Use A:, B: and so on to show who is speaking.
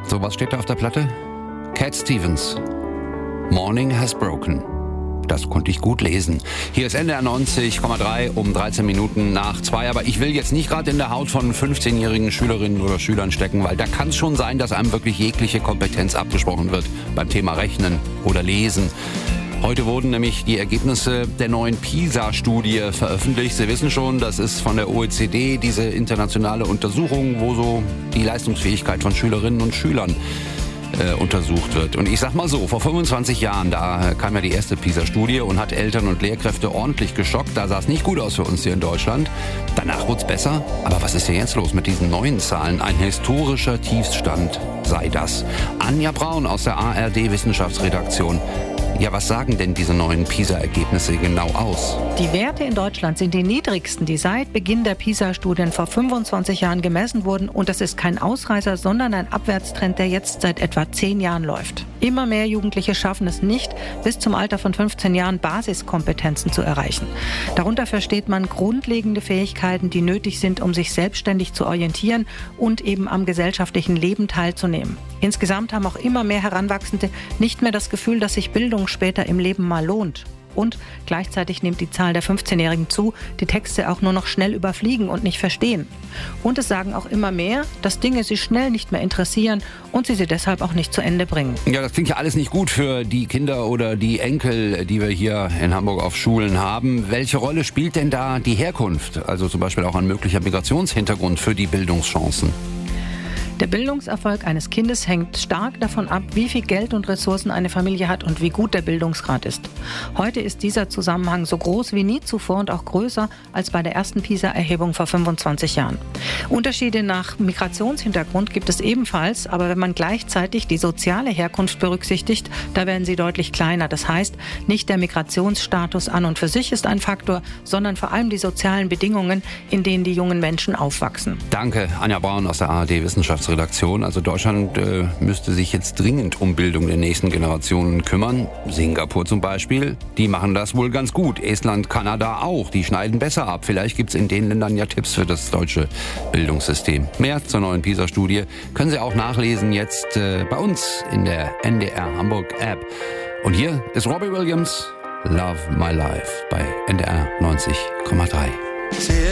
A: So, was steht da auf der Platte? Cat Stevens. Morning has broken. Das konnte ich gut lesen. Hier ist NDR 90,3 um 13 Minuten nach 2. Aber ich will jetzt nicht gerade in der Haut von 15-jährigen Schülerinnen oder Schülern stecken, weil da kann es schon sein, dass einem wirklich jegliche Kompetenz abgesprochen wird beim Thema Rechnen oder Lesen. Heute wurden nämlich die Ergebnisse der neuen PISA-Studie veröffentlicht. Sie wissen schon, das ist von der OECD diese internationale Untersuchung, wo so die Leistungsfähigkeit von Schülerinnen und Schülern untersucht wird. Und ich sag mal so, vor 25 Jahren, da kam ja die erste PISA-Studie und hat Eltern und Lehrkräfte ordentlich geschockt. Da sah es nicht gut aus für uns hier in Deutschland. Danach wurde es besser. Aber was ist denn jetzt los mit diesen neuen Zahlen? Ein historischer Tiefstand sei das. Anja Braun aus der ARD-Wissenschaftsredaktion. Ja, was sagen denn diese neuen PISA-Ergebnisse genau aus?
B: Die Werte in Deutschland sind die niedrigsten, die seit Beginn der PISA-Studien vor 25 Jahren gemessen wurden. Und das ist kein Ausreißer, sondern ein Abwärtstrend, der jetzt seit etwa 10 Jahren läuft. Immer mehr Jugendliche schaffen es nicht, bis zum Alter von 15 Jahren Basiskompetenzen zu erreichen. Darunter versteht man grundlegende Fähigkeiten, die nötig sind, um sich selbstständig zu orientieren und eben am gesellschaftlichen Leben teilzunehmen. Insgesamt haben auch immer mehr Heranwachsende nicht mehr das Gefühl, dass sich Bildung später im Leben mal lohnt. Und gleichzeitig nimmt die Zahl der 15-Jährigen zu, die Texte auch nur noch schnell überfliegen und nicht verstehen. Und es sagen auch immer mehr, dass Dinge sie schnell nicht mehr interessieren und sie deshalb auch nicht zu Ende bringen.
A: Ja, das klingt ja alles nicht gut für die Kinder oder die Enkel, die wir hier in Hamburg auf Schulen haben. Welche Rolle spielt denn da die Herkunft, also zum Beispiel auch ein möglicher Migrationshintergrund für die Bildungschancen?
B: Der Bildungserfolg eines Kindes hängt stark davon ab, wie viel Geld und Ressourcen eine Familie hat und wie gut der Bildungsgrad ist. Heute ist dieser Zusammenhang so groß wie nie zuvor und auch größer als bei der ersten PISA-Erhebung vor 25 Jahren. Unterschiede nach Migrationshintergrund gibt es ebenfalls, aber wenn man gleichzeitig die soziale Herkunft berücksichtigt, da werden sie deutlich kleiner. Das heißt, nicht der Migrationsstatus an und für sich ist ein Faktor, sondern vor allem die sozialen Bedingungen, in denen die jungen Menschen aufwachsen.
A: Danke, Anja Braun aus der ARD-Wissenschaftsredaktion. Also Deutschland müsste sich jetzt dringend um Bildung der nächsten Generationen kümmern. Singapur zum Beispiel, die machen das wohl ganz gut. Estland, Kanada auch, die schneiden besser ab. Vielleicht gibt es in den Ländern ja Tipps für das deutsche Bildungssystem. Mehr zur neuen PISA-Studie können Sie auch nachlesen jetzt bei uns in der NDR Hamburg App. Und hier ist Robbie Williams, Love My Life bei NDR 90,3.